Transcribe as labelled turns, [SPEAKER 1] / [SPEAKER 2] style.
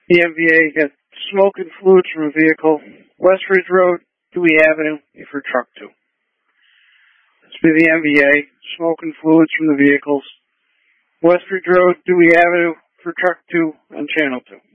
[SPEAKER 1] The MVA got smoke and fluids from a vehicle. Westridge Road, Dewey Avenue, for truck 2. This be the MVA, smoke and fluids from the vehicles. Westridge Road, Dewey Avenue, for truck 2 on channel 2.